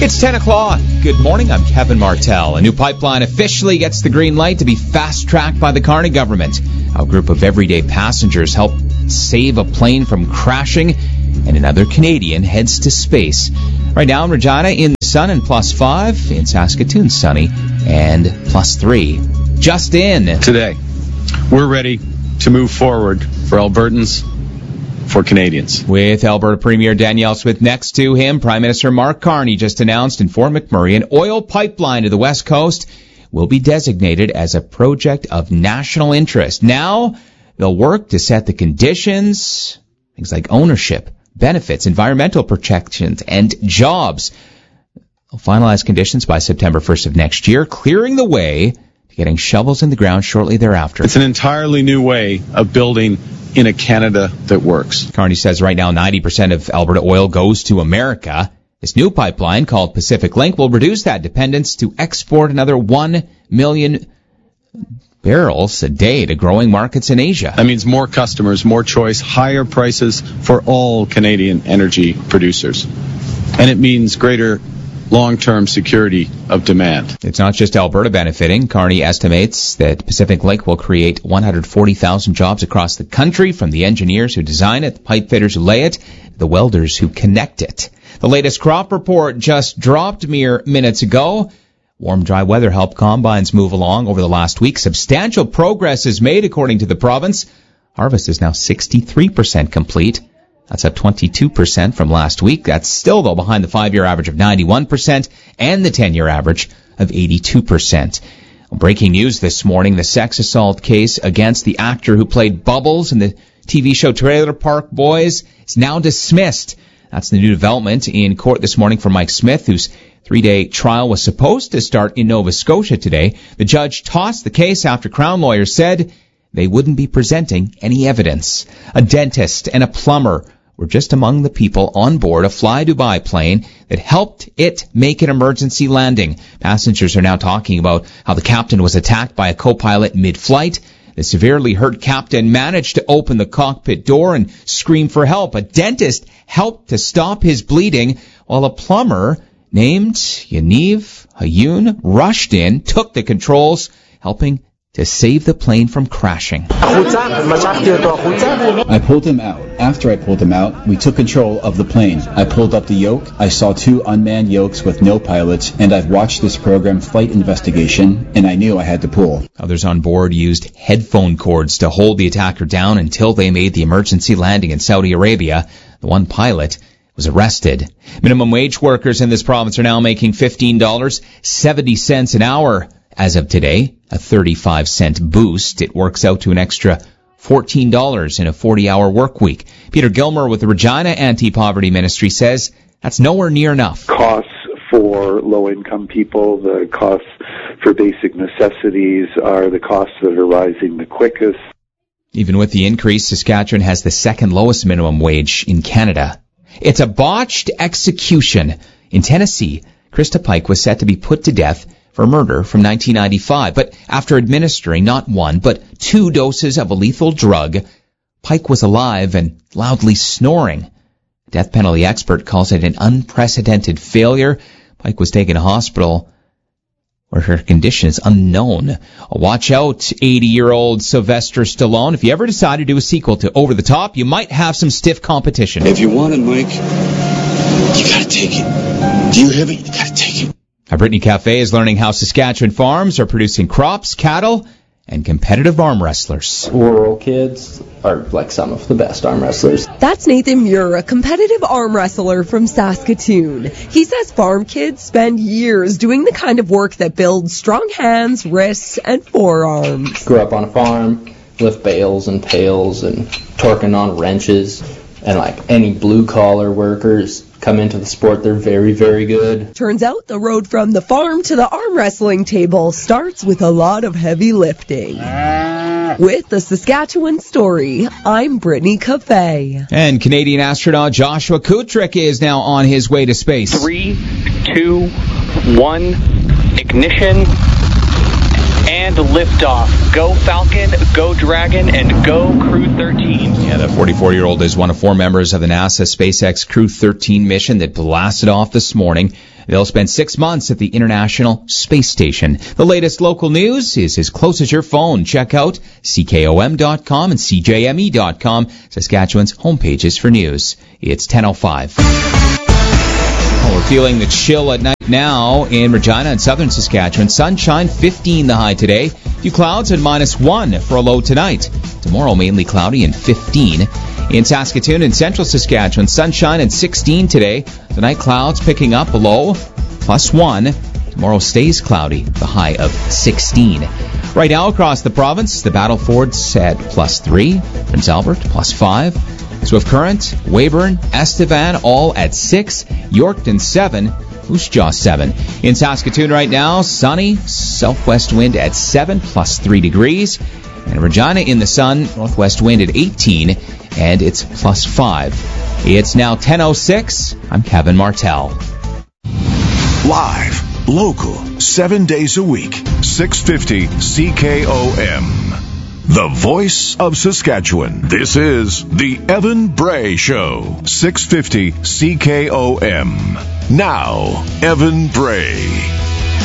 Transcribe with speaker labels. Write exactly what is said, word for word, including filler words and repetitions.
Speaker 1: It's ten o'clock. Good morning, I'm Kevin Martell. A new pipeline officially gets the green light to be fast-tracked by the Carney government. A group of everyday passengers helped save a plane from crashing, and another Canadian heads to space. Right now in Regina, in the sun and plus five. In Saskatoon, sunny and plus three. Just in.
Speaker 2: Today, we're ready to move forward for Albertans, for Canadians.
Speaker 1: With Alberta Premier Danielle Smith next to him, Prime Minister Mark Carney just announced in Fort McMurray an oil pipeline to the West Coast will be designated as a project of national interest. Now, they'll work to set the conditions, things like ownership, benefits, environmental protections, and jobs. They'll finalize conditions by September first of next year, clearing the way to getting shovels in the ground shortly thereafter.
Speaker 2: It's an entirely new way of building in a Canada that works.
Speaker 1: Carney says right now ninety percent of Alberta oil goes to America. This new pipeline, called Pacific Link, will reduce that dependence to export another one million barrels a day to growing markets in Asia.
Speaker 2: That means more customers, more choice, higher prices for all Canadian energy producers. And it means greater long-term security of demand.
Speaker 1: It's not just Alberta benefiting. Carney estimates that Pacific Link will create one hundred forty thousand jobs across the country, from the engineers who design it, the pipe fitters who lay it, the welders who connect it. The latest crop report just dropped mere minutes ago. Warm, dry weather helped combines move along over the last week. Substantial progress is made, according to the province. Harvest is now sixty-three percent complete. That's up twenty-two percent from last week. That's still, though, behind the five-year average of ninety-one percent and the ten-year average of eighty-two percent. Breaking news this morning, the sex assault case against the actor who played Bubbles in the T V show Trailer Park Boys is now dismissed. That's the new development in court this morning for Mike Smith, whose three-day trial was supposed to start in Nova Scotia today. The judge tossed the case after Crown lawyers said they wouldn't be presenting any evidence. A dentist and a plumber were just among the people on board a Fly Dubai plane that helped it make an emergency landing. Passengers are now talking about how the captain was attacked by a co-pilot mid-flight. The severely hurt captain managed to open the cockpit door and scream for help. A dentist helped to stop his bleeding, while a plumber named Yaniv Hayun rushed in, took the controls, helping to save the plane from crashing.
Speaker 3: I pulled him out. After I pulled him out, we took control of the plane. I pulled up the yoke. I saw two unmanned yokes with no pilots, and I've watched this program, Flight Investigation, and I knew I had to pull.
Speaker 1: Others on board used headphone cords to hold the attacker down until they made the emergency landing in Saudi Arabia. The one pilot was arrested. Minimum wage workers in this province are now making fifteen dollars and seventy cents an hour. As of today, a thirty-five cent boost. It works out to an extra fourteen dollars in a forty-hour work week. Peter Gilmer with the Regina Anti-Poverty Ministry says that's nowhere near enough.
Speaker 4: Costs for low-income people, the costs for basic necessities are the costs that are rising the quickest.
Speaker 1: Even with the increase, Saskatchewan has the second lowest minimum wage in Canada. It's a botched execution. In Tennessee, Krista Pike was set to be put to death for murder from nineteen ninety-five. But after administering not one, but two doses of a lethal drug, Pike was alive and loudly snoring. A death penalty expert calls it an unprecedented failure. Pike was taken to hospital where her condition is unknown. Watch out, eighty-year-old Sylvester Stallone. If you ever decide to do a sequel to Over the Top, you might have some stiff competition.
Speaker 5: If you want it, Mike, you gotta take it. Do you hear me? You gotta take it.
Speaker 1: Our Brittany Cafe is learning how Saskatchewan farms are producing crops, cattle, and competitive arm wrestlers.
Speaker 6: Rural kids are like some of the best arm wrestlers.
Speaker 7: That's Nathan Muir, a competitive arm wrestler from Saskatoon. He says farm kids spend years doing the kind of work that builds strong hands, wrists, and forearms.
Speaker 6: Grew up on a farm, lift bales and pails and torquing on wrenches. And like any blue-collar workers come into the sport, they're very, very good.
Speaker 7: Turns out the road from the farm to the arm wrestling table starts with a lot of heavy lifting. With the Saskatchewan Story, I'm Brittany Cafe.
Speaker 1: And Canadian astronaut Joshua Kutryk is now on his way to space.
Speaker 8: Three, two, one, ignition. and liftoff. Go Falcon, go Dragon, and go Crew thirteen.
Speaker 1: Yeah, the forty-four-year-old is one of four members of the NASA SpaceX Crew thirteen mission that blasted off this morning. They'll spend six months at the International Space Station. The latest local news is as close as your phone. Check out C K O M dot com and C J M E dot com, Saskatchewan's homepages for news. It's ten oh five. Well, we're feeling the chill at night now in Regina and southern Saskatchewan. Sunshine, fifteen the high today. A few clouds and minus one for a low tonight. Tomorrow, mainly cloudy and fifteen. In Saskatoon and central Saskatchewan, sunshine and sixteen today. Tonight, clouds picking up, a low, plus one. Tomorrow stays cloudy, the high of sixteen. Right now, across the province, the Battleford's at plus three. Prince Albert, plus five. Swift Current, Weyburn, Estevan, all at six. Yorkton, seven. Moose Jaw, seven. In Saskatoon right now, sunny, southwest wind at seven, plus three degrees. And Regina in the sun, northwest wind at eighteen, and it's plus five. It's now ten oh six. I'm Kevin Martell.
Speaker 9: Live, local, seven days a week, six fifty C K O M. The voice of Saskatchewan. This is the Evan Bray Show, six fifty C K O M. Now, Evan Bray.